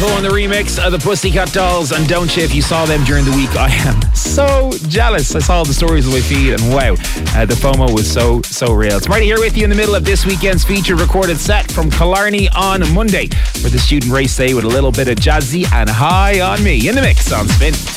and the remix of the Pussycat Dolls, and don't you, if you saw them during the week, I am so jealous. I saw the stories on my feed and wow, the FOMO was so real. It's Marty here with you in the middle of this weekend's featured recorded set from Killarney on Monday for the student race day with a little bit of Jazzy and High on Me in the mix on Spin.